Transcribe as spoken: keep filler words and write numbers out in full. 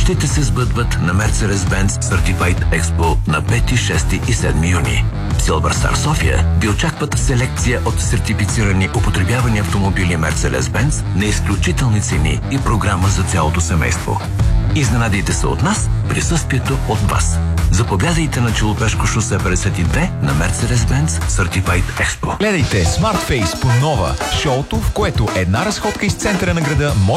Мечтите се сбъдват на Mercedes-Benz Certified Expo на пети, шести и седми юни. В Silver Star София ви очакват селекция от сертифицирани употребявани автомобили Mercedes-Benz на изключителни цени и програма за цялото семейство. Изненадайте се от нас, присъствието от вас. Заповядайте на Челопешко шосе петдесет и две на Mercedes-Benz Certified Expo. Гледайте Smart Face по Нова, шоуто, в което една разходка из центъра на града може